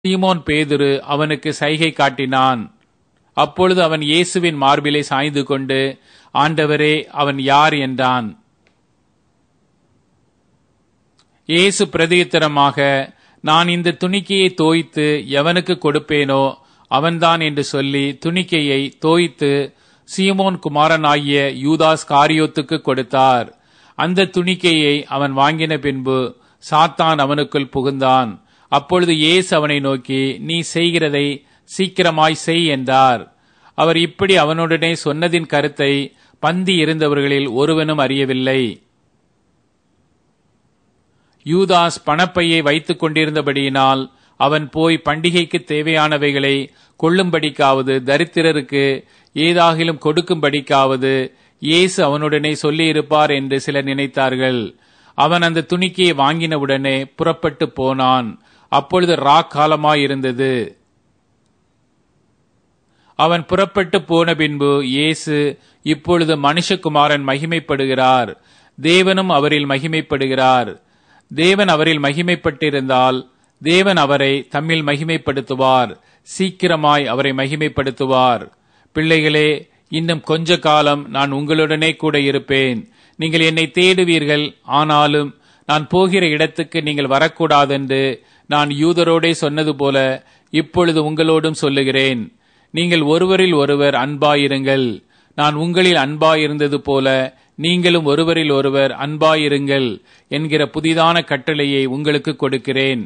சீமோன் பேதுரு அவனுக்கு சைகை காட்டினான். அப்பொழுது அவன் இயேசுவின் மார்பிலே சாய்ந்து கொண்டு, ஆண்டவரே, அவன் யார் என்றான். இயேசு பிரதியுத்தரமாக, நான் இந்த துணிக்கையை தோய்த்து எவனுக்கு கொடுப்பேனோ அவன்தான் என்று சொல்லி துணிக்கையை தோய்த்து சீமோன் குமாரனாகிய யூதாஸ் காரியோத்துக்கு கொடுத்தார். அந்த துணிக்கையை அவன் வாங்கின பின்பு சாத்தான் அவனுக்குள் புகுந்தான். அப்பொழுது இயேசு அவனை நோக்கி, நீ செய்கிறதை சீக்கிரமாய் செய் என்றார். அவர் இப்படி அவனுடனே சொன்னதின் கருத்தை பந்தி இருந்தவர்களில் ஒருவனும் அறியவில்லை. யூதாஸ் பணப்பையை வைத்துக் கொண்டிருந்தபடியினால் அவன் போய் பண்டிகைக்கு தேவையானவைகளை கொள்ளும்படிக்காவது தரித்திரருக்கு ஏதாகிலும் கொடுக்கும்படிக்காவது இயேசு அவனுடனே சொல்லியிருப்பார் என்று சிலர் நினைத்தார்கள். அவன் அந்த துணிக்கையை வாங்கினவுடனே புறப்பட்டு போனான். அப்பொழுது ராக்காலமாயிருந்தது. அவன் புறப்பட்டு போன பின்பு இயேசு, இப்பொழுது மனுஷகுமாரன் மகிமைப்படுகிறார், தேவனும் அவரில் மகிமைப்படுகிறார். தேவன் அவரில் மகிமைப்பட்டிருந்தால் தேவன் அவரை தம்மில் மகிமைப்படுத்துவார், சீக்கிரமாய் அவரை மகிமைப்படுத்துவார். பிள்ளைகளே, இன்னும் கொஞ்ச காலம் நான் உங்களுடனே கூட இருப்பேன். நீங்கள் என்னை தேடுவீர்கள், ஆனாலும் நான் போகிற இடத்துக்கு நீங்கள் வரக்கூடாதென்று நான் யூதரோடே சொன்னது போல இப்பொழுது உங்களோடும் சொல்லுகிறேன். நீங்கள் ஒருவரில் ஒருவர் அன்பாயிருங்கள். நான் உங்களில் அன்பாயிருந்தது போல நீங்களும் ஒருவரில் ஒருவர் அன்பாயிருங்கள் என்கிற புதிதான கட்டளையை உங்களுக்கு கொடுக்கிறேன்.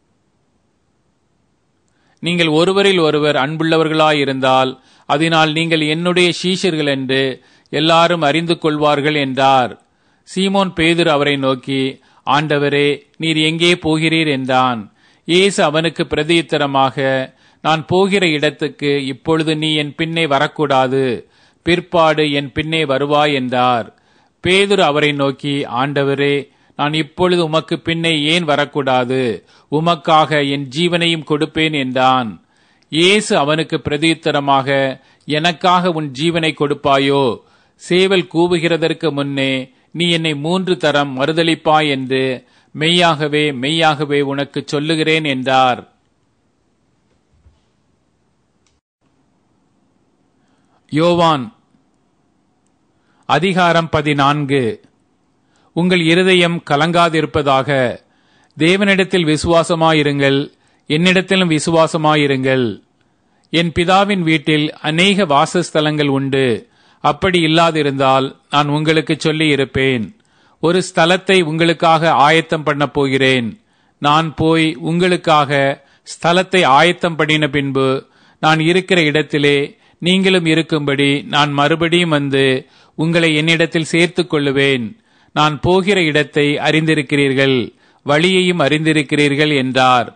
நீங்கள் ஒருவரில் ஒருவர் அன்புள்ளவர்களாயிருந்தால் அதனால் நீங்கள் என்னுடைய சீஷர்கள் என்று எல்லாரும் அறிந்து கொள்வார்கள் என்றார். சீமோன் பேதுரு அவரை நோக்கி, ஆண்டவரே, நீர் எங்கே போகிறீர் என்றான். இயேசு அவனுக்கு பிரதியுத்தரமாக, நான் போகிற இடத்துக்கு இப்பொழுது நீ என் பின்னே வரக்கூடாது, பிற்பாடு என் பின்னே வருவாய் என்றார். பேதுரு அவரை நோக்கி, ஆண்டவரே, நான் இப்பொழுது உமக்கு பின்னே ஏன் வரக்கூடாது? உமக்காக என் ஜீவனையும் கொடுப்பேன் என்றான். இயேசு அவனுக்கு பிரதியுத்தரமாக, எனக்காக உன் ஜீவனை கொடுப்பாயோ? சேவல் கூவுகிறதற்கு முன்னே நீ என்னை 3 தரம் மறுதலிப்பாய் என்று மெய்யாகவே மெய்யாகவே உனக்கு சொல்லுகிறேன் என்றார். யோவான் அதிகாரம் 14. உங்கள் இருதயம் கலங்காதிருப்பதாக. தேவனிடத்தில் விசுவாசமாயிருங்கள், என்னிடத்திலும் விசுவாசமாயிருங்கள். என் பிதாவின் வீட்டில் அநேக வாசஸ்தலங்கள் உண்டு. அப்படி இல்லாதிருந்தால் நான் உங்களுக்கு சொல்லி இருப்பேன். ஒரு ஸ்தலத்தை உங்களுக்காக ஆயத்தம் பண்ண போகிறேன். நான் போய் உங்களுக்காக ஸ்தலத்தை ஆயத்தம் பண்ணின பின்பு நான் இருக்கிற இடத்திலே நீங்களும் இருக்கும்படி நான் மறுபடியும் வந்து உங்களை என்னிடத்தில் சேர்த்துக் கொள்ளுவேன். நான் போகிற இடத்தை அறிந்திருக்கிறீர்கள், வழியையும் அறிந்திருக்கிறீர்கள் என்றார்.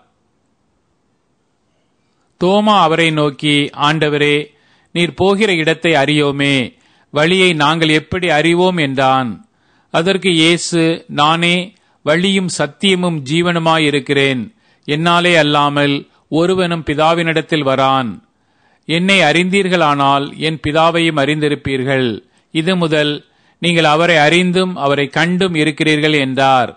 தோமா அவரை நோக்கி, ஆண்டவரே, நீர் போகிற இடத்தை அறியோமே, வழியை நாங்கள் எப்படி அறிவோம் என்றான். அதற்கு இயேசு, நானே வழியும் சத்தியமும் ஜீவனுமாயிருக்கிறேன். என்னாலே அல்லாமல் ஒருவனும் பிதாவினிடத்தில் வரான். என்னை அறிந்தீர்களானால் என் பிதாவையும் அறிந்திருப்பீர்கள். இது முதல் நீங்கள் அவரை அறிந்தும் அவரை கண்டும் இருக்கிறீர்கள் என்றார்.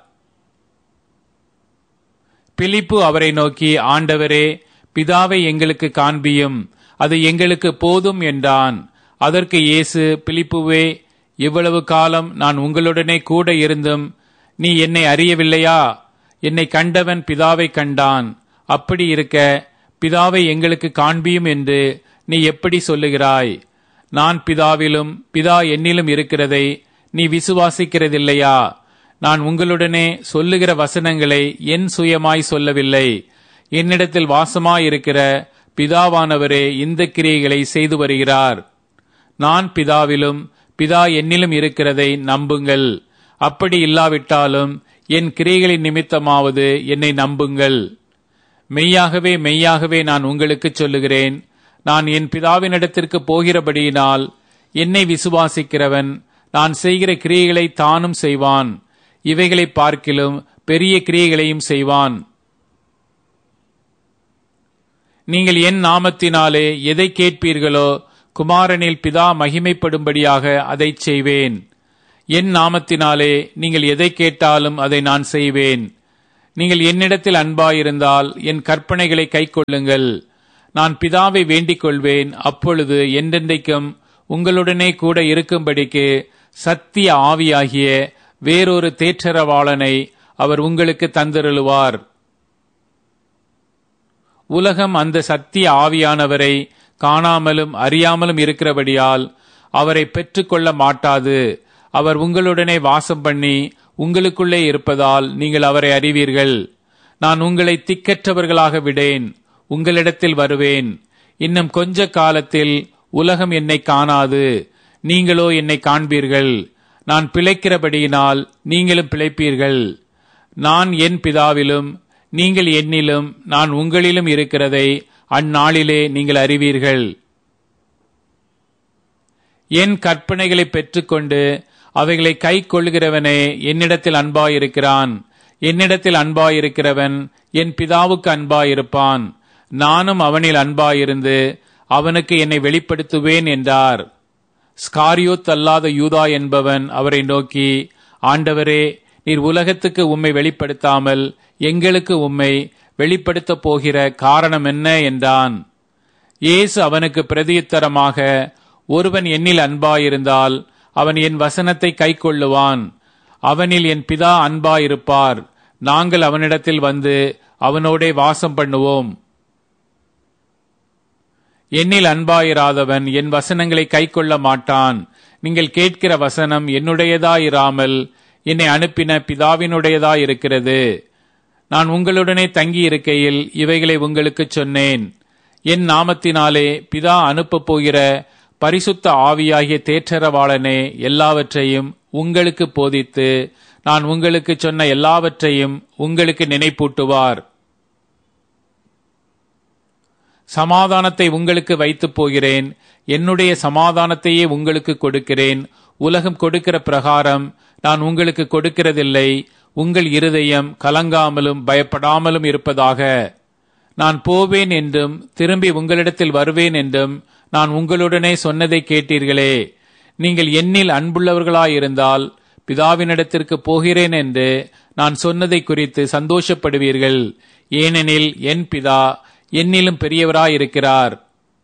பிலிப்பு அவரை நோக்கி, ஆண்டவரே, பிதாவை எங்களுக்கு காண்பியும், அது எங்களுக்கு போதும் என்றான். அதற்கு இயேசு, பிலிப்புவே, இவ்வளவு காலம் நான் உங்களுடனே கூட இருந்தும் நீ என்னை அறியவில்லையா? என்னை கண்டவன் பிதாவை கண்டான். அப்படி இருக்க பிதாவை எங்களுக்கு காண்பியும் என்று நீ எப்படி சொல்லுகிறாய்? நான் பிதாவிலும் பிதா என்னிலும் இருக்கிறதை நீ விசுவாசிக்கிறதில்லையா? நான் உங்களுடனே சொல்லுகிற வசனங்களை என் சுயமாய் சொல்லவில்லை. என்னிடத்தில் வாசமாயிருக்கிற பிதாவானவரே இந்த கிரியைகளை செய்து வருகிறார். நான் பிதாவிலும் பிதா என்னிலும் இருக்கிறதை நம்புங்கள். அப்படி இல்லாவிட்டாலும் என் கிரியைகளின் நிமித்தமாவது என்னை நம்புங்கள். மெய்யாகவே மெய்யாகவே நான் உங்களுக்கு சொல்லுகிறேன், நான் என் பிதாவினிடத்திற்கு போகிறபடியினால் என்னை விசுவாசிக்கிறவன் நான் செய்கிற கிரியைகளை தானும் செய்வான், இவைகளை பார்க்கிலும் பெரிய கிரியைகளையும் செய்வான். நீங்கள் என் நாமத்தினாலே எதை கேட்பீர்களோ குமாரனில் பிதா மகிமைப்படும்படியாக அதை செய்வேன். என் நாமத்தினாலே நீங்கள் எதை கேட்டாலும் அதை நான் செய்வேன். நீங்கள் என்னிடத்தில் அன்பாயிருந்தால் என் கற்பனைகளை கைக்கொள்ளுங்கள். நான் பிதாவை வேண்டிக் கொள்வேன், அப்பொழுது என்றென்றைக்கும் உங்களுடனே கூட இருக்கும்படிக்கு சத்திய ஆவியாகிய வேறொரு தேற்றரவாளனை அவர் உங்களுக்கு தந்தருளுவார். உலகம் அந்த சத்திய ஆவியானவரை காணாமலும் அறியாமலும் இருக்கிறபடியால் அவரை பெற்றுக்கொள்ள மாட்டாது. அவர் உங்களுடனே வாசம் பண்ணி உங்களுக்குள்ளே இருப்பதால் நீங்கள் அவரை அறிவீர்கள். நான் உங்களை திக்கற்றவர்களாக விடேன், உங்களிடத்தில் வருவேன். இன்னும் கொஞ்ச காலத்தில் உலகம் என்னை காணாது, நீங்களோ என்னை காண்பீர்கள். நான் பிழைக்கிறபடியினால் நீங்களும் பிழைப்பீர்கள். நான் என் பிதாவிலும் நீங்கள் என்னிலும் நான் உங்களிலும் இருக்கிறதை அந்நாளிலே நீங்கள் அறிவீர்கள். என் கற்பனைகளை பெற்றுக்கொண்டு அவைகளை கை கொள்ளுகிறவனே என்னிடத்தில் அன்பாயிருக்கிறான். என்னிடத்தில் அன்பாயிருக்கிறவன் என் பிதாவுக்கு அன்பாயிருப்பான். நானும் அவனில் அன்பாயிருந்து அவனுக்கு என்னை வெளிப்படுத்துவேன் என்றார். ஸ்காரியோத் அல்லாத யூதா என்பவன் அவரை நோக்கி, ஆண்டவரே, நீர் உலகத்துக்கு உம்மை வெளிப்படுத்தாமல் எங்களுக்கு உம்மை வெளிப்படுத்தப் போகிற காரணம் என்ன என்றான். இயேசு அவனுக்கு பிரதியுத்தரமாக, ஒருவன் என்னில் அன்பாயிருந்தால் அவன் என் வசனத்தை கைக்கொள்ளுவான். அவனில் என் பிதா அன்பாயிருப்பார். நாங்கள் அவனிடத்தில் வந்து அவனோடே வாசம் பண்ணுவோம். என்னில் அன்பாயிராதவன் என் வசனங்களை கைக்கொள்ள மாட்டான். நீங்கள் கேட்கிற வசனம் என்னுடையதாயிராமல் என்னை அனுப்பின பிதாவினுடையதாயிருக்கிறது. நான் உங்களுடனே தங்கி இருக்கையில் இவைகளை உங்களுக்கு சொன்னேன். என் நாமத்தினாலே பிதா அனுப்பப் போகிற பரிசுத்த ஆவியாகிய தேற்றரவாளனே எல்லாவற்றையும் உங்களுக்கு போதித்து நான் உங்களுக்கு சொன்ன எல்லாவற்றையும் உங்களுக்கு நினைப்பூட்டுவார். சமாதானத்தை உங்களுக்கு வைத்துப் போகிறேன், என்னுடைய சமாதானத்தையே உங்களுக்கு கொடுக்கிறேன். உலகம் கொடுக்கிற பிரகாரம் நான் உங்களுக்கு கொடுக்கிறதில்லை. உங்கள் இருதயம் கலங்காமலும் பயப்படாமலும் இருப்பதாக. நான் போவேன் என்றும் திரும்பி உங்களிடத்தில் வருவேன் என்றும் நான் உங்களுடனே சொன்னதை கேட்டீர்களே. நீங்கள் என்னில் அன்புள்ளவர்களாயிருந்தால் பிதாவினிடத்திற்கு போகிறேன் என்று நான் சொன்னதை குறித்து சந்தோஷப்படுவீர்கள். ஏனெனில் என் பிதா என்னிலும் பெரியவராயிருக்கிறார்.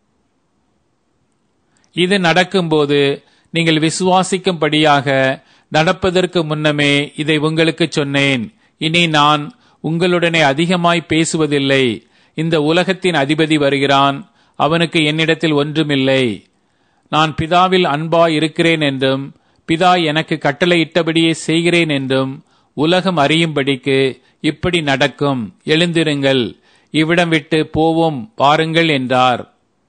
இது நடக்கும்போது நீங்கள் விசுவாசிக்கும்படியாக நடப்பதற்கு முன்னமே இதை உங்களுக்கு சொன்னேன். இனி நான் உங்களுடனே அதிகமாய் பேசுவதில்லை. இந்த உலகத்தின் அதிபதி வருகிறான், அவனுக்கு என்னிடத்தில் ஒன்றுமில்லை. நான் பிதாவில் அன்பாய் இருக்கிறேன் என்றும் பிதா எனக்கு கட்டளையிட்டபடியே செய்கிறேன் என்றும் உலகம் அறியும்படிக்கு இப்படி நடக்கும். எழுந்திருங்கள், இவ்விடம் விட்டு போவோம் பாருங்கள் என்றார்.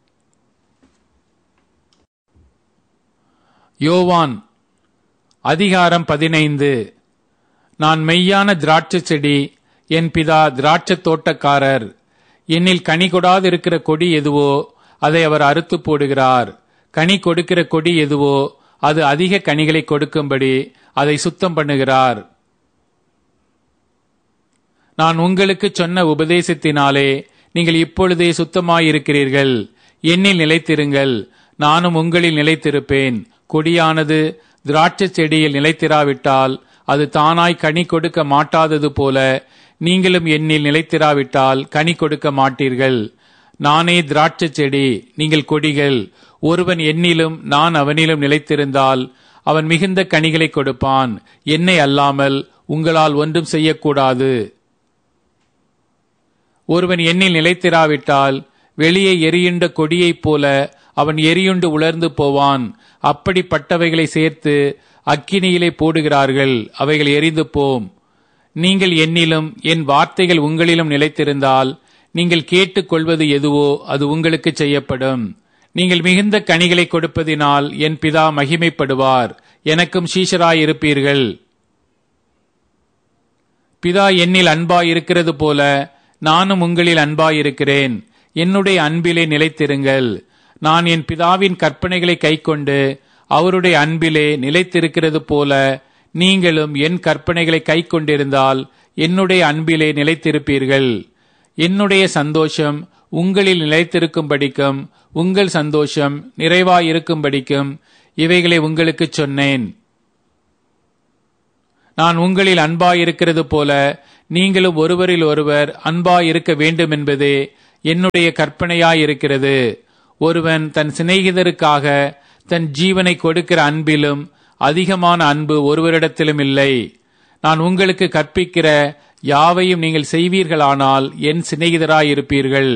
யோவான் அதிகாரம் 15. நான் மெய்யான திராட்சை செடி, என் பிதா திராட்சை தோட்டக்காரர். என்னில் கனி கொடாதிருக்கிற கொடி எதுவோ அதை அவர் அறுத்து போடுகிறார். கனி கொடுக்கிற கொடி எதுவோ அது அதிக கனிகளை கொடுக்கும்படி அதை சுத்தம் பண்ணுகிறார். நான் உங்களுக்கு சொன்ன உபதேசத்தினாலே நீங்கள் இப்பொழுதே சுத்தமாயிருக்கிறீர்கள். என்னில் நிலைத்திருங்கள், நானும் உங்களில் நிலைத்திருப்பேன். கொடியானது திராட்சை செடியில் நிலைத்திராவிட்டால் அது தானாய் கனி கொடுக்க மாட்டாதது போல நீங்களும் என்னில் நிலைத்திராவிட்டால் கனி கொடுக்க மாட்டீர்கள். நானே திராட்சை செடி, நீங்கள் கொடிகள். ஒருவன் என்னிலும் நான் அவனிலும் நிலைத்திருந்தால் அவன் மிகுந்த கனிகளை கொடுப்பான். என்னை அல்லாமல் உங்களால் ஒன்றும் செய்யக்கூடாது. ஒருவன் என்னில் நிலைத்திராவிட்டால் வெளியே எரியுண்ட கொடியைப் போல அவன் எரியுண்டு உலர்ந்து போவான். அப்படிப்பட்டவைகளை சேர்த்து அக்கினியிலே போடுகிறார்கள், அவைகள் எரிந்து போம். நீங்கள் என்னிலும் என் வார்த்தைகள் உங்களிலும் நிலைத்திருந்தால் நீங்கள் கேட்டுக்கொள்வது எதுவோ அது உங்களுக்கு செய்யப்படும். நீங்கள் மிகுந்த கனிகளை கொடுப்பதினால் என் பிதா மகிமைப்படுவார், எனக்கும் சீஷராயிருப்பீர்கள். பிதா என்னில் அன்பாயிருக்கிறது போல நானும் உங்களில் அன்பாயிருக்கிறேன். என்னுடைய அன்பிலே நிலைத்திருங்கள். நான் என் பிதாவின் கற்பனைகளை கைக்கொண்டு அவருடைய அன்பிலே நிலைத்திருக்கிறது போல நீங்களும் என் கற்பனைகளை கைக்கொண்டிருந்தால் என்னுடைய அன்பிலே நிலைத்திருப்பீர்கள். என்னுடைய சந்தோஷம் உங்களில் நிலைத்திருக்கும்படிக்கும் உங்கள் சந்தோஷம் நிறைவாயிருக்கும்படிக்கும் இவைகளை உங்களுக்கு சொன்னேன். நான் உங்களில் அன்பாயிருக்கிறது போல நீங்களும் ஒருவரில் ஒருவர் அன்பாயிருக்க வேண்டுமென்பதே என்னுடைய கற்பனையாயிருக்கிறது. ஒருவன் தன் சிநேகிதருக்காக தன் ஜீவனை கொடுக்கிற அன்பிலும் அதிகமான அன்பு ஒருவரிடத்திலும் இல்லை. நான் உங்களுக்கு கற்பிக்கிற யாவையும் நீங்கள் செய்வீர்களானால் என் சிநேகிதராயிருப்பீர்கள்.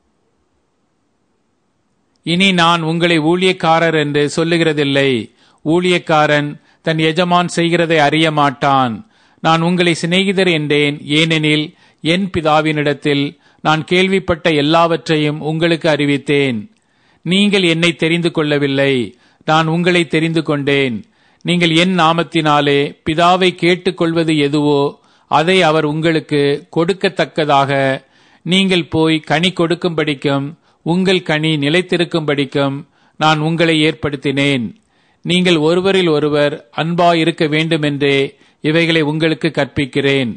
இனி நான் உங்களை ஊழியக்காரர் என்று சொல்லுகிறதில்லை. ஊழியக்காரன் தன் எஜமான் செய்கிறதை அறிய மாட்டான். நான் உங்களை சிநேகிதர் என்றேன், ஏனெனில் என் பிதாவினிடத்தில் நான் கேள்விப்பட்ட எல்லாவற்றையும் உங்களுக்கு அறிவித்தேன். நீங்கள் என்னை தெரிந்து கொள்ளவில்லை, நான் உங்களை தெரிந்து கொண்டேன். நீங்கள் என் நாமத்தினாலே பிதாவை கேட்டுக்கொள்வது எதுவோ அதை அவர் உங்களுக்கு கொடுக்கத்தக்கதாக நீங்கள் போய் கனி கொடுக்கும்படிக்கும் உங்கள் கனி நிலைத்திருக்கும்படிக்கும் நான் உங்களை ஏற்படுத்தினேன். நீங்கள் ஒருவரில் ஒருவர் அன்பாயிருக்க வேண்டுமென்றே இவைகளை உங்களுக்கு கற்பிக்கிறேன்.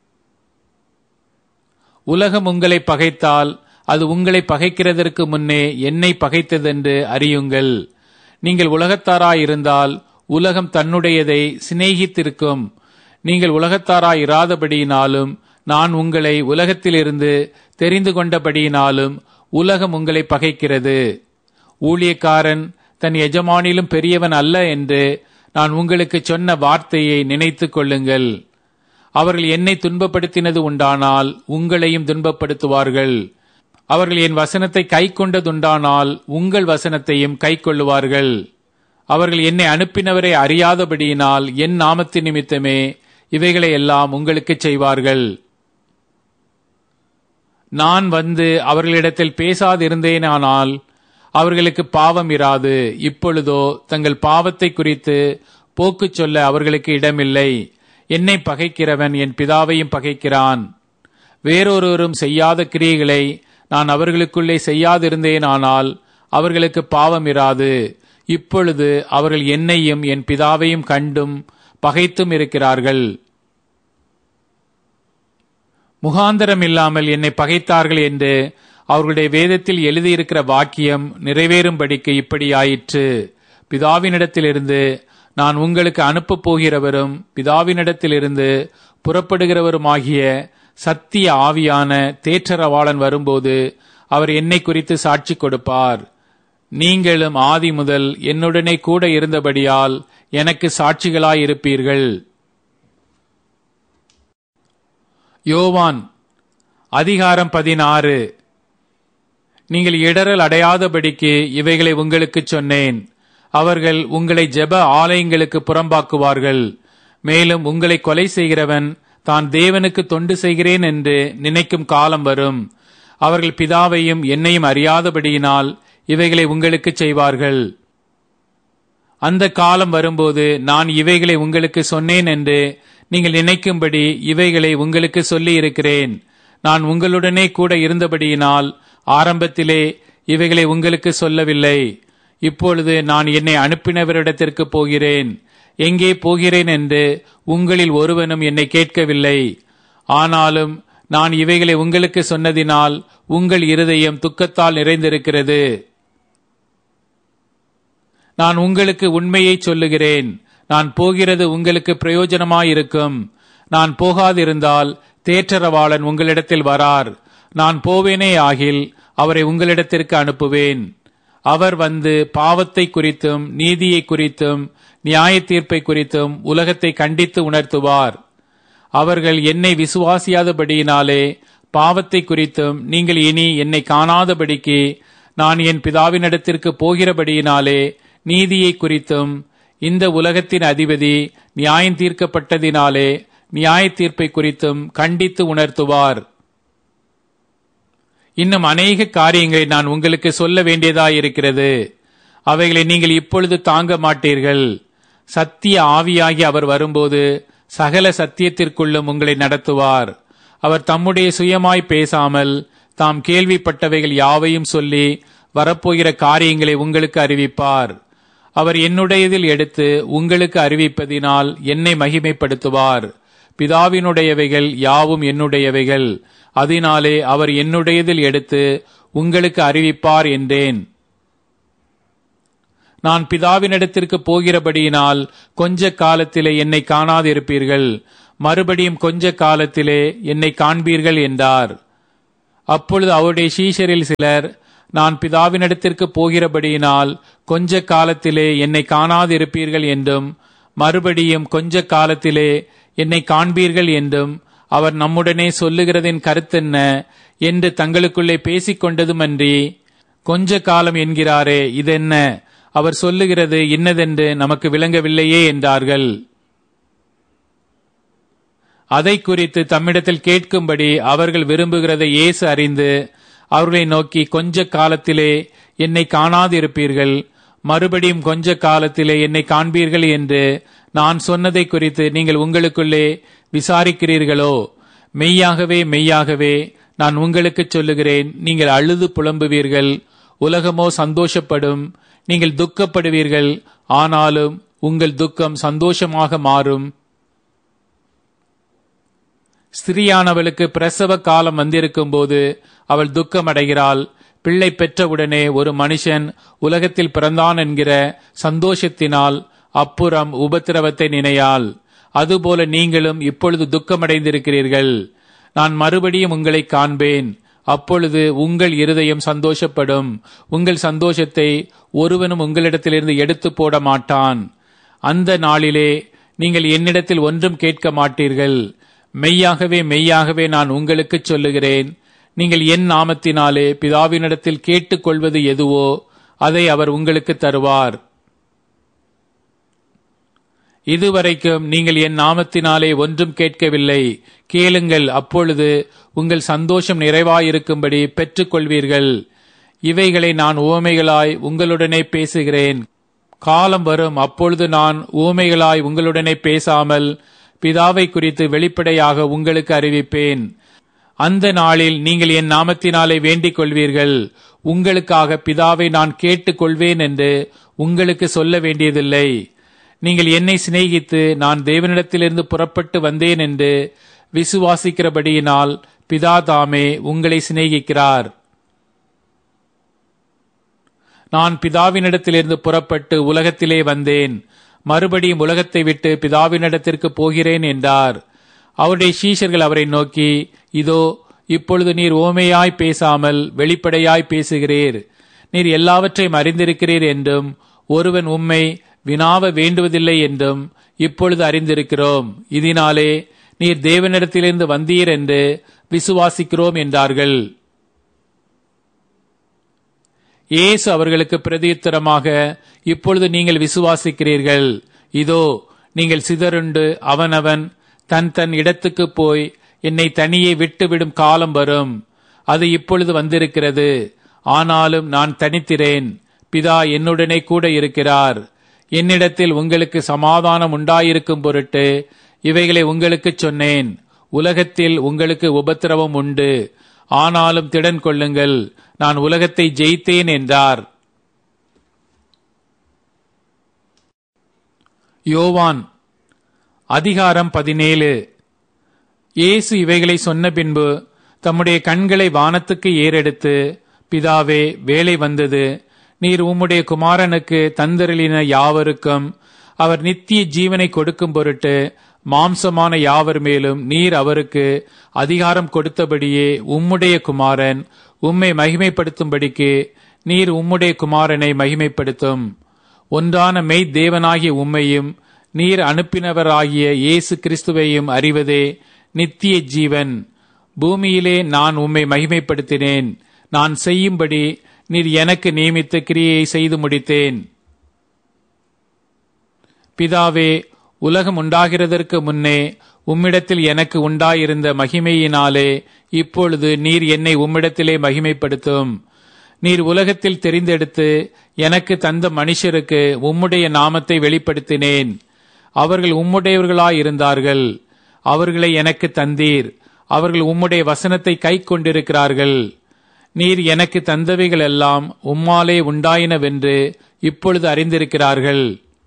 உலகம் உங்களை பகைத்தால் அது உங்களை பகைக்கிறதற்கு முன்னே என்னை பகைத்ததென்று அறியுங்கள். நீங்கள் உலகத்தாராயிருந்தால் உலகம் தன்னுடையதை சிநேகித்திருக்கும். நீங்கள் உலகத்தாராயிராதபடியினாலும் நான் உங்களை உலகத்திலிருந்து தெரிந்து கொண்டபடியினாலும் உலகம் உங்களை பகைக்கிறது. ஊழியக்காரன் தன் எஜமானிலும் பெரியவன் அல்ல என்று நான் உங்களுக்கு சொன்ன வார்த்தையை நினைத்துக் கொள்ளுங்கள். அவர்கள் என்னை துன்பப்படுத்தினது உண்டானால் உங்களையும் துன்பப்படுத்துவார்கள். அவர்கள் என் வசனத்தை கை கொண்டதுண்டானால் உங்கள் வசனத்தையும் கை கொள்ளுவார்கள். அவர்கள் என்னை அனுப்பினவரை அறியாதபடியினால் என் நாமத்தின் நிமித்தமே இவைகளை எல்லாம் உங்களுக்கு செய்வார்கள். நான் வந்து அவர்களிடத்தில் பேசாதிருந்தேனானால் அவர்களுக்கு பாவம் இராது. இப்பொழுதோ தங்கள் பாவத்தை குறித்து போக்கு சொல்ல அவர்களுக்கு இடமில்லை. என்னை பகைக்கிறவன் என் பிதாவையும் பகைக்கிறான். வேறொருவரும் செய்யாத கிரியைகளை நான் அவர்களுக்குள்ளே செய்யாதிருந்தேனானால் அவர்களுக்கு பாவம் இராது. இப்பொழுது அவர்கள் என்னையும் என் பிதாவையும் கண்டும் பகைத்தும் இருக்கிறார்கள். முகாந்தரம் இல்லாமல் என்னை பகைத்தார்கள் என்று அவர்களுடைய வேதத்தில் எழுதியிருக்கிற வாக்கியம் நிறைவேறும்படிக்கு இப்படி ஆயிற்று. பிதாவினிடத்திலிருந்து நான் உங்களுக்கு அனுப்பப் போகிறவரும் பிதாவினிடத்திலிருந்து புறப்படுகிறவருமாகிய சத்திய ஆவியான தேற்றரவாளன் வரும்போது அவர் என்னை குறித்து சாட்சி கொடுப்பார். நீங்களும் ஆதி முதல் என்னுடனே கூட இருந்தபடியால் எனக்கு சாட்சிகளாயிருப்பீர்கள். யோவான் அதிகாரம் 16. நீங்கள் இடறல் அடையாதபடிக்கு இவைகளை உங்களுக்கு சொன்னேன். அவர்கள் உங்களை ஜெப ஆலயங்களுக்கு புறம்பாக்குவார்கள். மேலும் உங்களை கொலை செய்கிறவன் தான் தேவனுக்கு தொண்டு செய்கிறேன் என்று நினைக்கும் காலம் வரும். அவர்கள் பிதாவையும் என்னையும் அறியாதபடியினால் இவைகளை உங்களுக்கு செய்வார்கள். அந்த காலம் வரும்போது நான் இவைகளை உங்களுக்கு சொன்னேன் என்று நீங்கள் நினைக்கும்படி இவைகளை உங்களுக்கு சொல்லி இருக்கிறேன். நான் உங்களுடனே கூட இருந்தபடியினால் ஆரம்பத்திலே இவைகளை உங்களுக்கு சொல்லவில்லை. இப்பொழுது நான் என்னை அனுப்பினவரிடத்திற்கு போகிறேன். எங்கே போகிறேன் என்று உங்களில் ஒருவனும் என்னை கேட்கவில்லை. ஆனாலும் நான் இவைகளை உங்களுக்கு சொன்னதினால் உங்கள் இருதயம் துக்கத்தால் நிறைந்திருக்கிறது. நான் உங்களுக்கு உண்மையை சொல்லுகிறேன். நான் போகிறது உங்களுக்கு பிரயோஜனமாயிருக்கும். நான் போகாதிருந்தால் தேற்றரவாளன் உங்களிடத்தில் வரார். நான் போவேனே ஆகில் அவரை உங்களிடத்திற்கு அனுப்புவேன். அவர் வந்து பாவத்தை குறித்தும் நீதியை குறித்தும் நியாய தீர்ப்பை குறித்தும் உலகத்தை கண்டித்து உணர்த்துவார். அவர்கள் என்னை விசுவாசியாதபடியினாலே பாவத்தை குறித்தும் நீங்கள் இனி என்னை காணாதபடிக்கு நான் என் பிதாவினிடத்திற்கு போகிறபடியினாலே நீதியை குறித்தும் இந்த உலகத்தின் அதிபதி நியாயம் தீர்க்கப்பட்டதினாலே நியாய தீர்ப்பை குறித்தும் கண்டித்து உணர்த்துவார். இன்னும் அநேக காரியங்களை நான் உங்களுக்கு சொல்ல வேண்டியதாயிருக்கிறது. அவைகளை நீங்கள் இப்பொழுது தாங்க மாட்டீர்கள். சத்திய ஆவியாகி அவர் வரும்போது சகல சத்தியத்திற்குள்ளும் உங்களை நடத்துவார். அவர் தம்முடைய சுயமாய் பேசாமல் தாம் கேள்விப்பட்டவைகள் யாவையும் சொல்லி வரப்போகிற காரியங்களை உங்களுக்கு அறிவிப்பார். அவர் என்னுடையதில் எடுத்து உங்களுக்கு அறிவிப்பதினால் என்னை மகிமைப்படுத்துவார். பிதாவினுடையவைகள் யாவும் என்னுடையவைகள். அதனாலே அவர் என்னுடையதில் எடுத்து உங்களுக்கு அறிவிப்பார் என்றேன். நான் பிதாவினிடத்திற்கு போகிறபடியினால் கொஞ்ச காலத்திலே என்னை காணாதிருப்பீர்கள். மறுபடியும் கொஞ்ச காலத்திலே என்னை காண்பீர்கள் என்றார். அப்பொழுது அவருடைய சீஷரில் சிலர், நான் பிதாவினிடத்திற்கு போகிறபடியினால் கொஞ்ச காலத்திலே என்னை காணாதிருப்பீர்கள் என்றும், மறுபடியும் கொஞ்ச காலத்திலே என்னை காண்பீர்கள் என்றும் அவர் நம்முடனே சொல்லுகிறதின் கருத்தென்ன என்று தங்களுக்குள்ளே பேசிக்கொண்டதுமன்றி, கொஞ்ச காலம் என்கிறாரே, இதென்ன? அவர் சொல்லுகிறது இன்னதென்று நமக்கு விளங்கவில்லையே என்றார்கள். அதை குறித்து தம்மிடத்தில் கேட்கும்படி அவர்கள் விரும்புகிறதை இயேசு அறிந்து அவர்களை நோக்கி, கொஞ்ச காலத்திலே என்னை காணாதிருப்பீர்கள், மறுபடியும் கொஞ்ச காலத்திலே என்னை காண்பீர்கள் என்று நான் சொன்னதை குறித்து நீங்கள் உங்களுக்குள்ளே விசாரிக்கிறீர்களோ? மெய்யாகவே மெய்யாகவே நான் உங்களுக்கு சொல்லுகிறேன், நீங்கள் அழுது புலம்புவீர்கள், உலகமோ சந்தோஷப்படும். நீங்கள் துக்கப்படுவீர்கள், ஆனாலும் உங்கள் துக்கம் சந்தோஷமாக மாறும். ஸ்திரியானவளுக்கு பிரசவ காலம் வந்திருக்கும் போது அவள் துக்கமடைகிறாள். பிள்ளை பெற்றவுடனே ஒரு மனுஷன் உலகத்தில் பிறந்தான் என்கிற சந்தோஷத்தினால் அப்புறம் உபத்திரவத்தை நினையாள். அதுபோல நீங்களும் இப்பொழுது துக்கமடைந்திருக்கிறீர்கள். நான் மறுபடியும் உங்களை காண்பேன், அப்பொழுது உங்கள் இருதயம் சந்தோஷப்படும். உங்கள் சந்தோஷத்தை ஒருவனும் உங்களிடத்திலிருந்து எடுத்து போட மாட்டான். அந்த நாளிலே நீங்கள் என்னிடத்தில் ஒன்றும் கேட்க மாட்டீர்கள். மெய்யாகவே மெய்யாகவே நான் உங்களுக்கு சொல்லுகிறேன், நீங்கள் என் நாமத்தினாலே பிதாவினிடத்தில் கேட்டுக்கொள்வது எதுவோ அதை அவர் உங்களுக்கு தருவார். இதுவரைக்கும் நீங்கள் என் நாமத்தினாலே ஒன்றும் கேட்கவில்லை. கேளுங்கள், அப்பொழுது உங்கள் சந்தோஷம் நிறைவாயிருக்கும்படி பெற்றுக்கொள்வீர்கள். இவைகளை நான் உவமைகளாய் உங்களுடனே பேசுகிறேன். காலம் வரும், அப்பொழுது நான் உவமைகளாய் உங்களுடனே பேசாமல் பிதாவை குறித்து வெளிப்படையாக உங்களுக்கு அறிவிப்பேன். அந்த நாளில் நீங்கள் என் நாமத்தினாலே வேண்டிக் கொள்வீர்கள். உங்களுக்காக பிதாவை நான் கேட்டுக் கொள்வேன் என்று உங்களுக்கு சொல்ல வேண்டியதில்லை. நீங்கள் என்னை சிநேகித்து நான் தேவனிடத்திலிருந்து புறப்பட்டு வந்தேன் என்று விசுவாசிக்கிறபடியினால் பிதா தாமே உங்களை சிநேகிக்கிறார். நான் பிதாவினிடத்திலிருந்து புறப்பட்டு உலகத்திலே வந்தேன், மறுபடியும் உலகத்தை விட்டு பிதாவினிடத்திற்கு போகிறேன் என்றார். அவருடைய சீஷர்கள் அவரை நோக்கி, இதோ இப்பொழுது நீர் ஓமையாய் பேசாமல் வெளிப்படையாய் பேசுகிறீர். நீர் எல்லாவற்றையும் அறிந்திருக்கிறீர் என்றும் ஒருவன் உம்மை வினாவ வேண்டுவதில்லை என்றும் இப்பொழுது அறிந்திருக்கிறோம். இதனாலே நீர் தேவனிடத்திலிருந்து வந்தீர் என்று விசுவாசிக்கிறோம் என்றார்கள். இயேசு அவர்களுக்கு பிரதியுத்தரமாக, இப்பொழுது நீங்கள் விசுவாசிக்கிறீர்கள். இதோ நீங்கள் சிதறுண்டு அவனவன் தன் தன் இடத்துக்கு போய் என்னை தனியே விட்டுவிடும் காலம் வரும். அது இப்பொழுது வந்திருக்கிறது. ஆனாலும் நான் தனித்திரேன், பிதா என்னுடனே கூட இருக்கிறார். என்னிடத்தில் உங்களுக்கு சமாதானம் உண்டாயிருக்கும் பொருட்டு இவைகளை உங்களுக்கு சொன்னேன். உலகத்தில் உங்களுக்கு உபத்திரவம் உண்டு, ஆனாலும் திடன் கொள்ளுங்கள், நான் உலகத்தை ஜெயித்தேன் என்றார். யோவான் அதிகாரம் 17. இயேசு இவைகளை சொன்ன பின்பு தம்முடைய கண்களை வானத்துக்கு ஏறெடுத்து, பிதாவே, வேலை வந்தது. நீர் உம்முடைய குமாரனுக்கு தந்தருளின யாவருக்கும் அவர் நித்திய ஜீவனை கொடுக்கும் பொருட்டு மாம்சமான யாவர் மேலும் நீர் அவருக்கு அதிகாரம் கொடுத்தபடியே உம்முடைய குமாரன் உம்மை மகிமைப்படுத்தும்படிக்கு நீர் உம்முடைய குமாரனை மகிமைப்படுத்தும். ஒன்றான மெய் தேவனாகிய உம்மையும் நீர் அனுப்பினவராகிய இயேசு கிறிஸ்துவையும் அறிவதே நித்திய ஜீவன். பூமியிலே நான் உம்மை மகிமைப்படுத்தினேன். நான் செய்யும்படி நீர் எனக்கு நியமித்த கிரியையை செய்து முடித்தேன். பிதாவே, உலகம் உண்டாகிறதற்கு முன்னே உம்மிடத்தில் எனக்கு உண்டாயிருந்த மகிமையினாலே இப்பொழுது நீர் என்னை உம்மிடத்திலே மகிமைப்படுத்தும். நீர் உலகத்தில் தெரிந்தெடுத்து எனக்கு தந்த மனுஷருக்கு உம்முடைய நாமத்தை வெளிப்படுத்தினேன். அவர்கள் உம்முடையவர்களாயிருந்தார்கள். அவர்களை எனக்கு தந்தீர். அவர்கள் உம்முடைய வசனத்தை கை கொண்டிருக்கிறார்கள். நீர் எனக்கு தந்தவைகள் எல்லாம் உம்மாலே உண்டாயினவென்று இப்பொழுது அறிந்திருக்கிறார்கள்.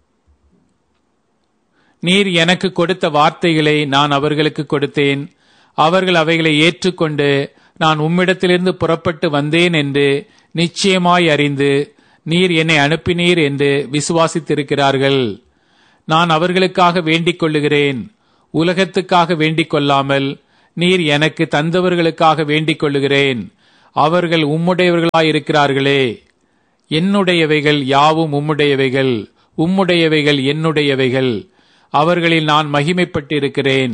நீர் எனக்கு கொடுத்த வார்த்தைகளை நான் அவர்களுக்கு கொடுத்தேன். அவர்கள் அவைகளை ஏற்றுக்கொண்டு நான் உம்மிடத்திலிருந்து புறப்பட்டு வந்தேன் என்று நிச்சயமாய் அறிந்து நீர் என்னை அனுப்பினீர் என்று விசுவாசித்திருக்கிறார்கள். நான் அவர்களுக்காக வேண்டிக் கொள்ளுகிறேன். உலகத்துக்காக வேண்டிக் கொள்ளாமல் நீர் எனக்கு தந்தவர்களுக்காக வேண்டிக் கொள்ளுகிறேன். அவர்கள் உம்முடையவர்களாயிருக்கிறார்களே. என்னுடையவைகள் யாவும் உம்முடையவைகள், உம்முடையவைகள் என்னுடையவைகள். அவர்களில் நான் மகிமைப்பட்டிருக்கிறேன்.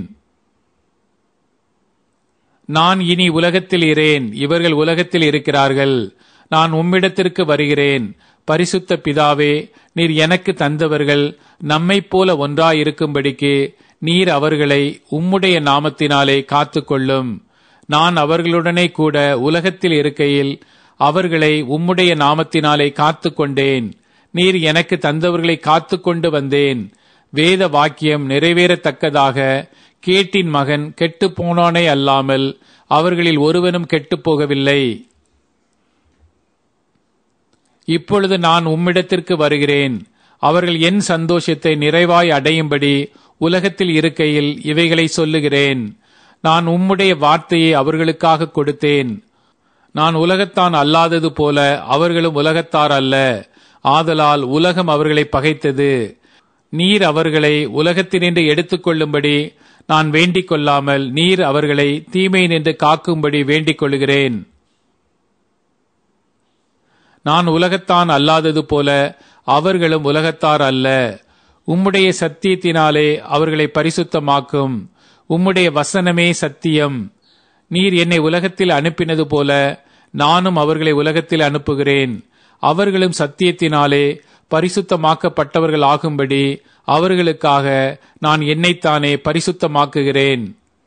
நான் இனி உலகத்தில் இரேன், இவர்கள் உலகத்தில் இருக்கிறார்கள். நான் உம்மிடத்திற்கு வருகிறேன். பரிசுத்த பிதாவே, நீர் எனக்கு தந்தவர்கள் நம்மைப் போல ஒன்றாயிருக்கும்படிக்கு நீர் அவர்களை உம்முடைய நாமத்தினாலே காத்துக்கொள்ளும். நான் அவர்களுடனே கூட உலகத்தில் இருக்கையில் அவர்களை உம்முடைய நாமத்தினாலே காத்துக்கொண்டேன். நீர் எனக்கு தந்தவர்களை காத்துக்கொண்டு வந்தேன். வேத வாக்கியம் நிறைவேறத்தக்கதாக கேட்டின் மகன் கெட்டுப் போனானே அல்லாமல் அவர்களில் ஒருவனும் கெட்டுப் போகவில்லை. இப்பொழுது நான் உம்மிடத்திற்கு வருகிறேன். அவர்கள் என் சந்தோஷத்தை நிறைவாய் அடையும்படி உலகத்தில் இருக்கையில் இவைகளை சொல்லுகிறேன். நான் உம்முடைய வார்த்தையை அவர்களுக்காக கொடுத்தேன். நான் உலகத்தான் அல்லாதது போல அவர்களும் உலகத்தார் அல்ல. ஆதலால் உலகம் அவர்களை பகைத்தது. நீர் அவர்களை உலகத்தினின்று எடுத்துக்கொள்ளும்படி நான் வேண்டிக் கொள்ளாமல் நீர் அவர்களை தீமை நின்று காக்கும்படி வேண்டிக் கொள்கிறேன். நான் உலகத்தான் அல்லாதது போல அவர்களும் உலகத்தார் அல்ல. உம்முடைய சத்தியத்தினாலே அவர்களை பரிசுத்தமாக்கும். உம்முடைய வசனமே சத்தியம். நீர் என்னை உலகத்தில் அனுப்பினது போல நானும் அவர்களை உலகத்தில் அனுப்புகிறேன். அவர்களும் சத்தியத்தினாலே பரிசுத்தமாக்கப்பட்டவர்கள் ஆகும்படி அவர்களுக்காக நான் என்னைத்தானே பரிசுத்தமாக்குகிறேன்.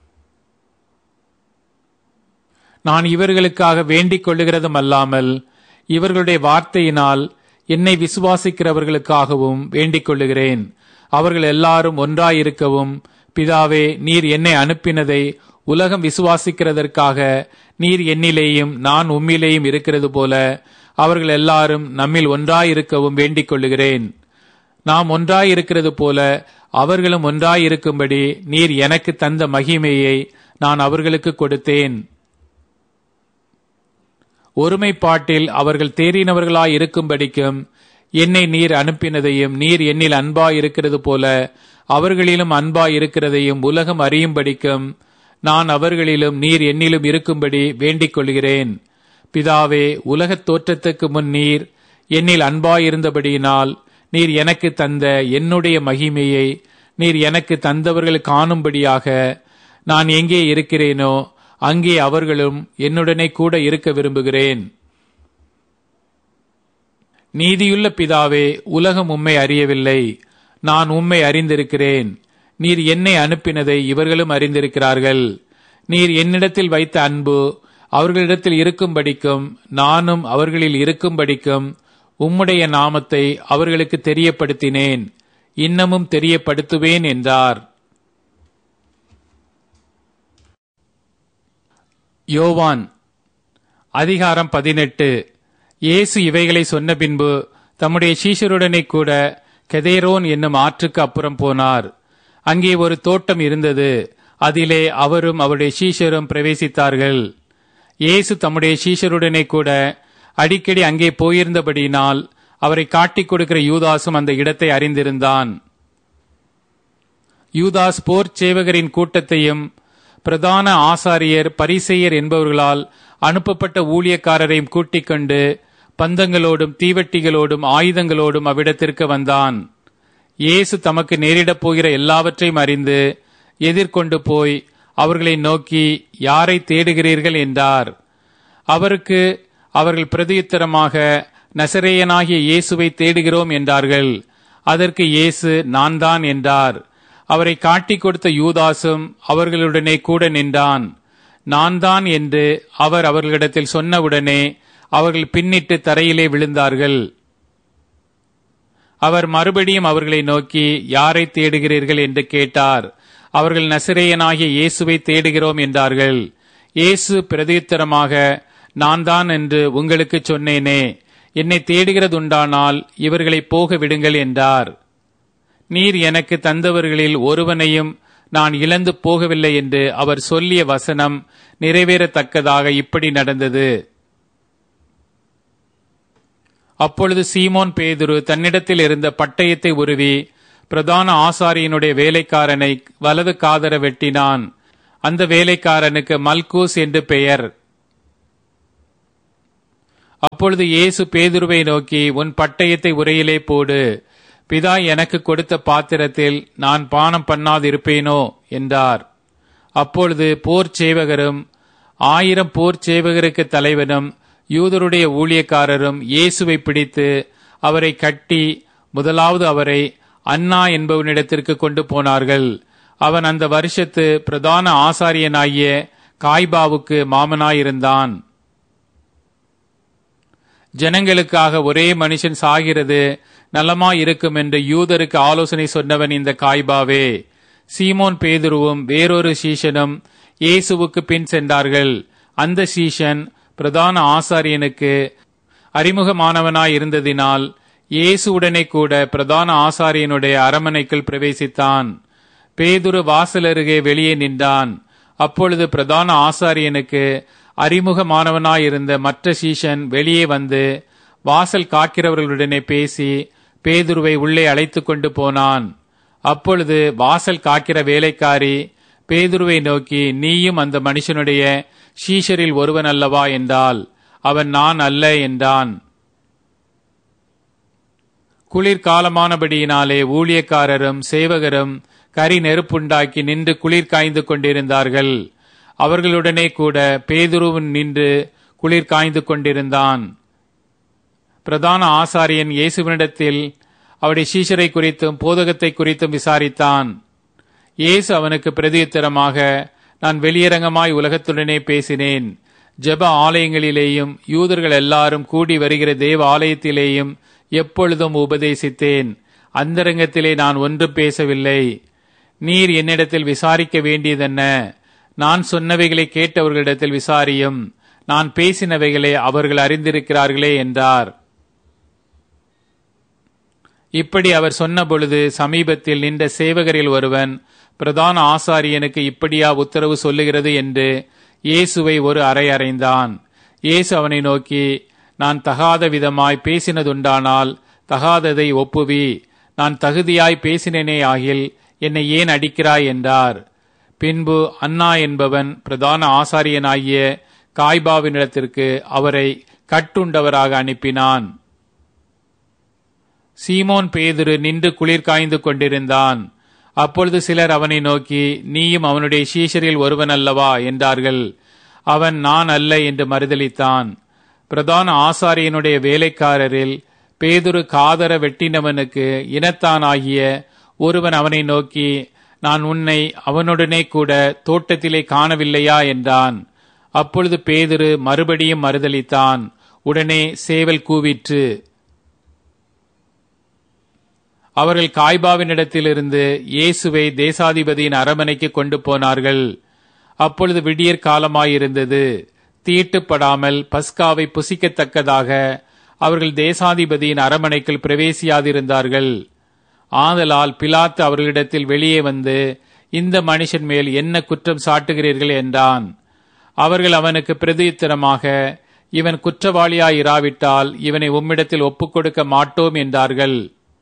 நான் இவர்களுக்காக வேண்டிக் கொள்ளுகிறதும் அல்லாமல் இவர்களுடைய வார்த்தையினால் என்னை விசுவாசிக்கிறவர்களுக்காகவும் வேண்டிக் கொள்ளுகிறேன். அவர்கள் எல்லாரும் ஒன்றாயிருக்கவும், பிதாவே, நீர் என்னை அனுப்பினதை உலகம் விசுவாசிக்கிறதற்காக நீர் என்னிலேயும் நான் உம்மிலேயும் இருக்கிறது போல அவர்கள் எல்லாரும் நம்மில் ஒன்றாயிருக்கவும் வேண்டிக் கொள்ளுகிறேன். நாம் ஒன்றாயிருக்கிறது போல அவர்களும் ஒன்றாயிருக்கும்படி நீர் எனக்கு தந்த மகிமையை நான் அவர்களுக்கு கொடுத்தேன். ஒருமைப்பாட்டில் அவர்கள் தேறினவர்களாய் இருக்கும்படிக்கும் என்னை நீர் அனுப்பினதையும் நீர் என்னில் அன்பாய் இருக்கிறது போல அவர்களிலும் அன்பாய் இருக்கிறதையும் உலகம் அறியும்படிக்கும் நான் அவர்களிலும் நீர் என்னிலும் இருக்கும்படி வேண்டிக் கொள்கிறேன். பிதாவே, உலகத் தோற்றத்துக்கு முன் நீர் என்னில் அன்பாயிருந்தபடியினால் நீர் எனக்கு தந்த என்னுடைய மகிமையை நீர் எனக்கு தந்தவர்கள் காணும்படியாக நான் எங்கே இருக்கிறேனோ அங்கே அவர்களும் என்னுடனே கூட இருக்க விரும்புகிறேன். நீதியுள்ள பிதாவே, உலகம் உம்மை அறியவில்லை, நான் உம்மை அறிந்திருக்கிறேன். நீர் என்னை அனுப்பினதை இவர்களும் அறிந்திருக்கிறார்கள். நீர் என்னிடத்தில் வைத்த அன்பு அவர்களிடத்தில் இருக்கும்படிக்கும் நானும் அவர்களில் இருக்கும்படிக்கும் உம்முடைய நாமத்தை அவர்களுக்கு தெரியப்படுத்தினேன், இன்னமும் தெரியப்படுத்துவேன் என்றார். யோவான் அதிகாரம் 18. இயேசு இவைகளை சொன்ன பின்பு தம்முடைய சீஷருடனே கூட கெதேரோன் என்னும் ஆற்றுக்கு அப்புறம் போனார். அங்கே ஒரு தோட்டம் இருந்தது. அதிலே அவரும் அவருடைய சீஷரும் பிரவேசித்தார்கள். இயேசு தம்முடைய சீஷருடனே கூட அடிக்கடி அங்கே போயிருந்தபடியினால் அவரை காட்டிக் கொடுக்கிற யூதாசும் அந்த இடத்தை அறிந்திருந்தான். யூதாஸ் போர் சேவகரின் கூட்டத்தையும் பிரதான ஆசாரியர் பரிசேயர் என்பவர்களால் அனுப்பப்பட்ட ஊழியக்காரரையும் கூட்டிக் கொண்டு பந்தங்களோடும் தீவட்டிகளோடும் ஆயுதங்களோடும் அவ்விடத்திற்கு வந்தான். இயேசு தமக்கு நேரிடப் போகிற எல்லாவற்றையும் அறிந்து எதிர்கொண்டு போய் அவர்களை நோக்கி, யாரை தேடுகிறீர்கள் என்றார். அவருக்கு அவர்கள் பிரதியுத்தரமாக, நசரேயனாகிய இயேசுவை தேடுகிறோம் என்றார்கள். அதற்கு இயேசு, நான் தான் என்றார். அவரை காட்டிக் கொடுத்த யூதாசும் அவர்களுடனே கூட நின்றான். நான் தான் என்று அவர் அவர்களிடத்தில் சொன்னவுடனே அவர்கள் பின்னிட்டு தரையிலே விழுந்தார்கள். அவர் மறுபடியும் அவர்களை நோக்கி, யாரை தேடுகிறீர்கள் என்று கேட்டார். அவர்கள் நசரேயனாகிய இயேசுவை தேடுகிறோம் என்றார்கள். இயேசு பிரதியுத்தரமாக, நான் தான் என்று உங்களுக்கு சொன்னேனே, என்னை தேடுகிறதுண்டானால் இவர்களை போக விடுங்கள் என்றார். நீர் எனக்கு தந்தவர்களில் ஒருவனையும் நான் இழந்து போகவில்லை என்று அவர் சொல்லிய வசனம் நிறைவேறத்தக்கதாக இப்படி நடந்தது. அப்பொழுது சீமோன் பேதுரு தன்னிடத்தில் இருந்த பட்டயத்தை உருவி பிரதான ஆசாரியனுடைய வேலைக்காரனை வலது காதர வெட்டினான். அந்த வேலைக்காரனுக்கு மல்கூஸ் என்று பெயர். அப்பொழுது இயேசு பேதுருவை நோக்கி, உன் பட்டயத்தை உரையிலே போடு. பிதா எனக்கு கொடுத்த பாத்திரத்தில் நான் பானம் பண்ணாதிருப்பேனோ என்றார். அப்பொழுது போர் சேவகரும் 1000 போர் சேவகருக்கு தலைவனும் யூதருடைய ஊழியக்காரரும் இயேசுவை பிடித்து அவரை கட்டி முதலாவது அவரை அன்னா என்பவனிடத்திற்கு கொண்டு போனார்கள். அவன் அந்த வருஷத்து பிரதான ஆசாரியனாகிய காய்பாவுக்கு மாமனாயிருந்தான். ஜனங்களுக்காக ஒரே மனுஷன் சாகிறது நலமாயிருக்கும் என்று யூதருக்கு ஆலோசனை சொன்னவன் இந்த காய்பாவே. சீமோன் பேதுருவும் வேறொரு சீஷனும் இயேசுவுக்கு பின் சென்றார்கள். அந்த சீஷன் பிரதான ஆசாரியனுக்கு அறிமுகமானவனாயிருந்ததினால் இயேசுவுடனே கூட பிரதான ஆசாரியனுடைய அரமனைக்குள் பிரவேசித்தான். பேதுரு வாசலருகே வெளியே நின்றான். அப்பொழுது பிரதான ஆசாரியனுக்கு அறிமுகமானவனாயிருந்த மற்ற சீஷன் வெளியே வந்து வாசல் காக்கிறவர்களுடனே பேசி பேதுருவை உள்ளே அழைத்து கொண்டு போனான். அப்பொழுது வாசல் காக்கிற வேலைக்காரி பேதுருவை நோக்கி, நீயும் அந்த மனுஷனுடைய சீஷரில் ஒருவன் அல்லவா என்றால், அவன் நான் அல்ல என்றான். குளிர்காலமானபடியினாலே ஊழியக்காரரும் சேவகரும் கரி நெருப்புண்டாக்கி நின்று குளிர் காய்ந்து கொண்டிருந்தார்கள். அவர்களுடனே கூட பேதுருவும் நின்று குளிர் காய்ந்து கொண்டிருந்தான். பிரதான ஆசாரியன் இயேசுவினிடத்தில் அவருடைய சீஷரை குறித்தும் போதகத்தை குறித்தும் விசாரித்தான். இயேசு அவனுக்கு பிரதியுத்தரமாக, நான் வெளியரங்கமாய் உலகத்துடனே பேசினேன். ஜெப ஆலயங்களிலேயும் யூதர்கள் எல்லாரும் கூடி வருகிற தேவ ஆலயத்திலேயும் எப்பொழுதும் உபதேசித்தேன். அந்தரங்கத்திலே நான் ஒன்றும் பேசவில்லை. நீர் என்னிடத்தில் விசாரிக்க வேண்டியதென்ன? நான் சொன்னவைகளை கேட்டவர்களிடத்தில் விசாரியும். நான் பேசினவைகளை அவர்கள் அறிந்திருக்கிறார்களே என்றார். இப்படி அவர் சொன்ன பொழுது சமீபத்தில் நின்ற சேவகரில் ஒருவன், பிரதான ஆசாரியனுக்கு இப்படியா உத்தரவு சொல்லுகிறது என்று இயேசுவை ஒரு அறை அறைந்தான். இயேசு அவனை நோக்கி, நான் தகாத விதமாய் பேசினதுண்டானால் தகாததை ஒப்புவி. நான் தகுதியாய் பேசினேனே ஆகில் என்னை ஏன் அடிக்கிறாய் என்றார். பின்பு அன்னா என்பவன் பிரதான ஆசாரியனாகிய காய்பாவினிடத்திற்கு அவரை கட்டுண்டவராக அனுப்பினான். சீமோன் பேதுரு நின்று குளிர் காய்ந்து கொண்டிருந்தான். அப்பொழுது சிலர் அவனை நோக்கி, நீயும் அவனுடைய சீஷரில் ஒருவன் அல்லவா என்றார்கள். அவன் நான் அல்ல என்று மறுதலித்தான். பிரதான ஆசாரியனுடைய வேலைக்காரரில் பேதுரு காதர வெட்டினவனுக்கு இனத்தானாகிய ஒருவன் அவனை நோக்கி, நான் உன்னை அவனுடனே கூட தோட்டத்திலே காணவில்லையா என்றான். அப்பொழுது பேதுரு மறுபடியும் மறுதலித்தான். உடனே சேவல் கூவிற்று. அவர்கள் காய்பாவினிடத்திலிருந்து இயேசுவை தேசாதிபதியின் அரமனைக்கு கொண்டு போனார்கள். அப்பொழுது விடியற் காலமாயிருந்தது. தீட்டுப்படாமல் பஸ்காவை புசிக்கத்தக்கதாக அவர்கள் தேசாதிபதியின் அரமனைக்குள் பிரவேசியாதிருந்தார்கள். ஆதலால் பிலாத்து அவர்களிடத்தில் வெளியே வந்து, இந்த மனுஷன் மேல் என்ன குற்றம் சாட்டுகிறீர்கள் என்றான். அவர்கள் அவனுக்கு பிரதியுத்தரமாக, இவன் குற்றவாளியாயிராவிட்டால் இவனை உம்மிடத்தில் ஒப்புக் கொடுக்க மாட்டோம் என்றார்கள்.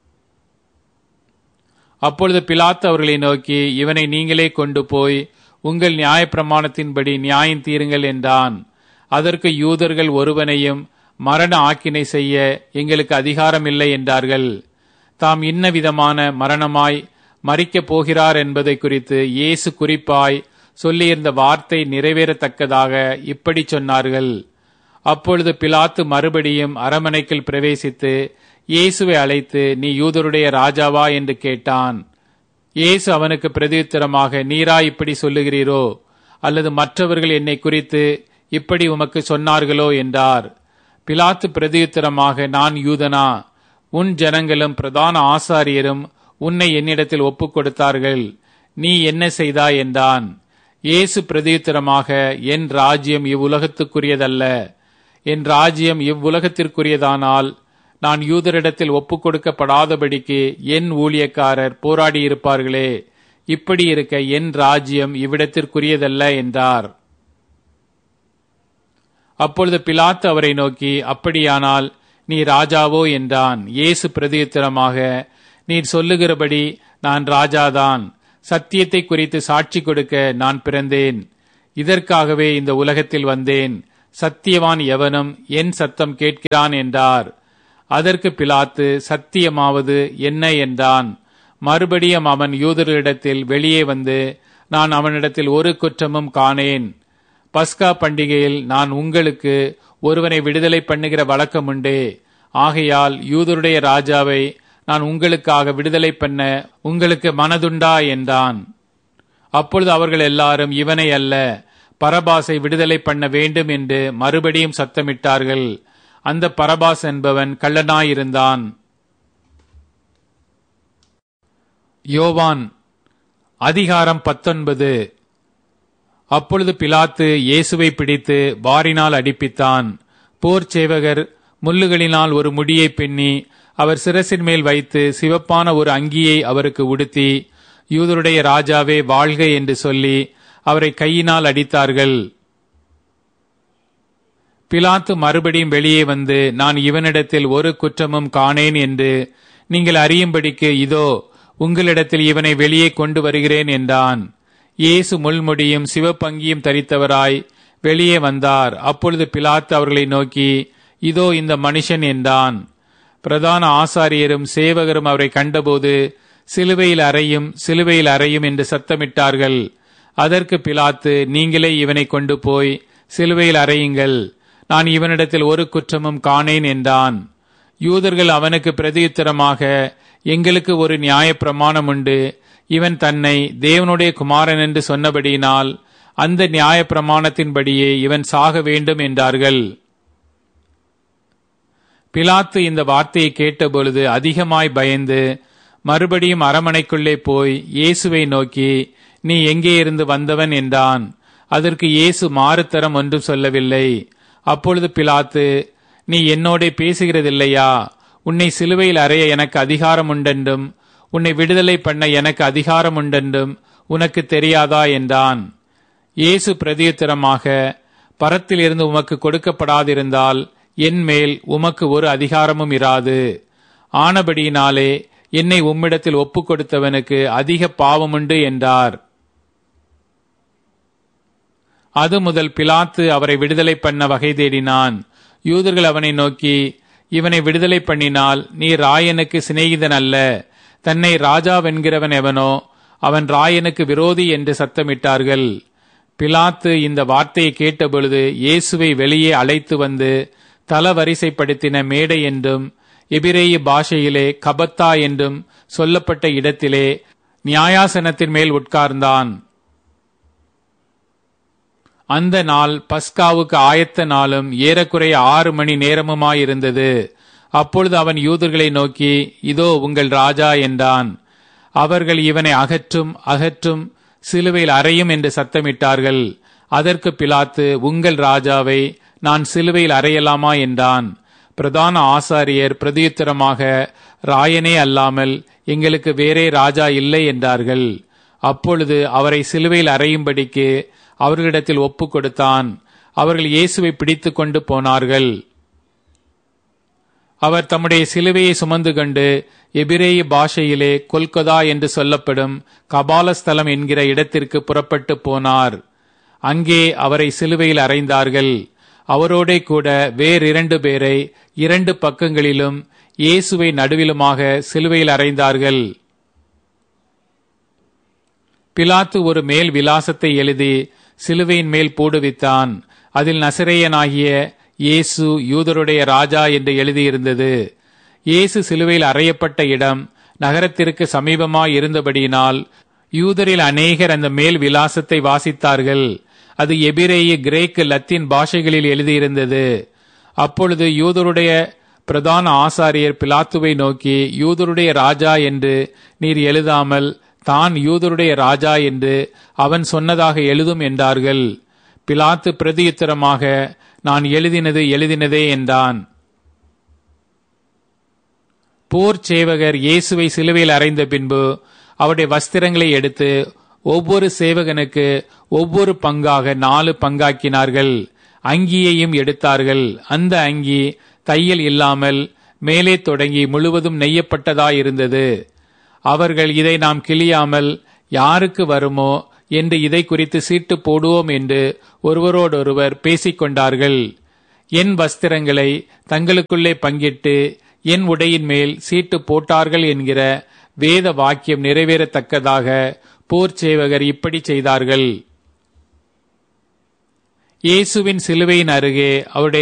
அப்பொழுது பிலாத்து அவர்களை நோக்கி, இவனை நீங்களே கொண்டு போய் உங்கள் நியாயப்பிரமாணத்தின்படி நியாயம் தீருங்கள் என்றான். அதற்கு யூதர்கள் ஒருவனையும் மரண ஆக்கினை செய்ய எங்களுக்கு அதிகாரம் இல்லை என்றார்கள். தாம் இன்ன விதமான மரணமாய் மரிக்கப் போகிறார் என்பதை குறித்து இயேசு குறிப்பாய் சொல்லியிருந்த வார்த்தை நிறைவேறத்தக்கதாக இப்படி சொன்னார்கள். அப்பொழுது பிலாத்து மறுபடியும் அரமனைக்குள் பிரவேசித்து இயேசுவை அழைத்து, நீ யூதருடைய ராஜாவா என்று கேட்டான். இயேசு அவனுக்கு பிரதியுத்தரமாக, நீரா இப்படி சொல்லுகிறீரோ, அல்லது மற்றவர்கள் என்னை குறித்து இப்படி உமக்கு சொன்னார்களோ என்றார். பிலாத்து பிரதியுத்தரமாக, நான் யூதனா? உன் ஜனங்களும் பிரதான ஆசாரியரும் உன்னை என்னிடத்தில் ஒப்புக் கொடுத்தார்கள். நீ என்ன செய்தாய் என்றான். இயேசு பிரதியுத்தரமாக, என் ராஜ்யம் இவ்வுலகத்துக்குரியதல்ல. என் ராஜ்யம் இவ்வுலகத்திற்குரியதானால் நான் யூதரிடத்தில் ஒப்புக் கொடுக்கப்படாதபடிக்கு என் ஊழியக்காரர் போராடியிருப்பார்களே. இப்படி இருக்க என் ராஜ்யம் இவ்விடத்திற்குரியதல்ல என்றார். அப்பொழுது பிலாத்து அவரை நோக்கி, அப்படியானால் நீ ராஜாவோ என்றான். இயேசு பிரதியுத்தரமாக, நீர் சொல்லுகிறபடி நான் ராஜாதான். சத்தியத்தை குறித்து சாட்சி கொடுக்க நான் பிறந்தேன். இதற்காகவே இந்த உலகத்தில் வந்தேன். சத்தியவான் எவனும் என் சத்தம் கேட்கிறான் என்றார். அதற்கு பிலாத்து, சத்தியமாவது என்ன என்றான். மறுபடியும் அவன் யூதர்களிடத்தில் வெளியே வந்து, நான் அவனிடத்தில் ஒரு குற்றமும் காணேன். பஸ்கா பண்டிகையில் நான் உங்களுக்கு ஒருவனை விடுதலை பண்ணுகிற வழக்கம் உண்டே. ஆகையால் யூதருடைய ராஜாவை நான் உங்களுக்காக விடுதலை பண்ண உங்களுக்கு மனதுண்டா என்றான். அப்பொழுது அவர்கள் எல்லாரும், இவனை அல்ல, பரபாசை விடுதலை பண்ண வேண்டும் என்று மறுபடியும் சத்தமிட்டார்கள். அந்த பரபாஸ் என்பவன் கள்ளனாயிருந்தான். யோவான் அதிகாரம் 19. அப்பொழுது பிலாத்து இயேசுவை பிடித்து வாரினால் அடிப்பித்தான். போர் சேவகர் முள்ளுகளினால் ஒரு முடியை பின்னி அவர் சிரசின் மேல் வைத்து சிவப்பான ஒரு அங்கியை அவருக்கு உடுத்தி, யூதருடைய ராஜாவே வாழ்க என்று சொல்லி அவரை கையினால் அடித்தார்கள். பிலாத்து மறுபடியும் வெளியே வந்து, நான் இவனிடத்தில் ஒரு குற்றமும் காணேன் என்று நீங்கள் அறியும்படிக்கு இதோ உங்களிடத்தில் இவனை வெளியே கொண்டு வருகிறேன் என்றான். இயேசு முள்முடியும் சிவப்பங்கியும் தரித்தவராய் வெளியே வந்தார். அப்பொழுது பிலாத்து அவர்களை நோக்கி, இதோ இந்த மனுஷன் என்றான். பிரதான ஆசாரியரும் சேவகரும் அவரை கண்டபோது, சிலுவையில் அறையும், சிலுவையில் அறையும் என்று சத்தமிட்டார்கள். அதற்கு பிலாத்து, நீங்களே இவனை கொண்டு போய் சிலுவையில் அறையுங்கள், நான் இவனிடத்தில் ஒரு குற்றமும் காணேன் என்றான். யூதர்கள் அவனுக்கு பிரதியுத்தரமாக, எங்களுக்கு ஒரு நியாயப்பிரமாணம் உண்டு, இவன் தன்னை தேவனுடைய குமாரன் என்று சொன்னபடியினால் அந்த நியாயப்பிரமாணத்தின்படியே இவன் சாக வேண்டும் என்றார்கள். பிலாத்து இந்த வார்த்தையை கேட்டபொழுது அதிகமாய் பயந்து மறுபடியும் அரமனைக்குள்ளே போய் இயேசுவை நோக்கி, நீ எங்கே இருந்து வந்தவன் என்றான். அதற்கு இயேசு மாறுத்தரம் ஒன்றும் சொல்லவில்லை. அப்பொழுது பிலாத்து, நீ என்னோடே பேசுகிறதில்லையா? உன்னை சிலுவையில் அறைய எனக்கு அதிகாரம் உண்டென்றும் உன்னை விடுதலை பண்ண எனக்கு அதிகாரம் உண்டென்றும் உனக்கு தெரியாதா என்றான். இயேசு பிரதியுத்தரமாக, பரத்திலிருந்து உமக்கு கொடுக்கப்படாதிருந்தால் என் மேல் உமக்கு ஒரு அதிகாரமும் இராது. ஆனபடியினாலே என்னை உம்மிடத்தில் ஒப்புக் கொடுத்தவனுக்கு அதிக பாவமுண்டு என்றார். அது முதல் பிலாத்து அவரை விடுதலை பண்ண வகை தேடினான். யூதர்கள் அவனை நோக்கி, இவனை விடுதலை பண்ணினால் நீ ராயனுக்கு சிநேகிதன் அல்ல, தன்னை ராஜாவென்கிறவன் எவனோ அவன் ராயனுக்கு விரோதி என்று சத்தமிட்டார்கள். பிலாத்து இந்த வார்த்தையை கேட்டபொழுது இயேசுவை வெளியே அழைத்து வந்து தலவரிசைப்படுத்தின மேடை என்றும் எபிரேய பாஷையிலே கபத்தா என்றும் சொல்லப்பட்ட இடத்திலே நியாயாசனத்தின் மேல் உட்கார்ந்தான். அந்த நாள் பஸ்காவுக்கு ஆயத்த நாளும் ஏறக்குறைய 6 மணி நேரமுமாயிருந்தது. அப்பொழுது அவன் யூதர்களை நோக்கி, இதோ உங்கள் ராஜா என்றான். அவர்கள், இவனை அகற்றும் அகற்றும், சிலுவையில் அறையும் என்று சத்தமிட்டார்கள். அதற்கு பிலாத்து, உங்கள் ராஜாவை நான் சிலுவையில் அறையலாமா என்றான். பிரதான ஆசாரியர் பிரதியுத்தரமாக, ராயனே அல்லாமல் எங்களுக்கு வேறே ராஜா இல்லை என்றார்கள். அப்பொழுது அவரை சிலுவையில் அறையும்படிக்கு அவர்களிடத்தில் ஒப்புக் கொடுத்தான். அவர்கள் இயேசுவை பிடித்து கொண்டு போனார்கள். அவர் தம்முடைய சிலுவையை சுமந்து கொண்டு எபிரேய பாஷையிலே கொல்கொதா என்று சொல்லப்படும் கபாலஸ்தலம் என்கிற இடத்திற்கு புறப்பட்டு போனார். அங்கே அவரை சிலுவையில் அறைந்தார்கள். அவரோடே கூட வேறு பேரை 2 பக்கங்களிலும் இயேசுவை நடுவிலுமாக சிலுவையில் அறைந்தார்கள். பிலாத்து ஒரு மேல் விலாசத்தை எழுதி சிலுவையின் மேல் போடுவித்தான். அதில் நசரேயனாகிய இயேசு யூதருடைய ராஜா என்று எழுதியிருந்தது. இயேசு சிலுவையில் அறையப்பட்ட இடம் நகரத்திற்கு சமீபமாய் இருந்தபடியினால் யூதரில் அநேகர் அந்த மேல் விலாசத்தை வாசித்தார்கள். அது எபிரேய, கிரேக்கு, லத்தீன் பாஷைகளில் எழுதியிருந்தது. அப்பொழுது யூதருடைய பிரதான ஆசாரியர் பிலாத்துவை நோக்கி, யூதருடைய ராஜா என்று நீர் எழுதாமல் தான் யூதருடைய ராஜா என்று அவன் சொன்னதாக எழுதும் என்றார்கள். பிலாத்து பிரதியுத்தரமாக, நான் எழுதினதே என்றான். போர் சேவகர் இயேசுவை சிலுவையில் அறைந்த பின்பு அவருடைய வஸ்திரங்களை எடுத்து ஒவ்வொரு சேவகனுக்கு ஒவ்வொரு பங்காக 4 பங்காக்கினார்கள். அங்கியையும் எடுத்தார்கள். அந்த அங்கி தையல் இல்லாமல் மேலே தொடங்கி முழுவதும் நெய்யப்பட்டதாயிருந்தது. அவர்கள் இதை நாம் கிழியாமல் யாருக்கு வருமோ என்று இதை குறித்து சீட்டு போடுவோம் என்று ஒருவரோடொருவர் பேசிக்கொண்டார்கள். என் வஸ்திரங்களை தங்களுக்குள்ளே பங்கிட்டு என் உடையின் மேல் சீட்டு போட்டார்கள் என்கிற வேத வாக்கியம் நிறைவேறத்தக்கதாக போர் சேவகர் இப்படி செய்தார்கள். இயேசுவின் சிலுவையின் அருகே அவருடைய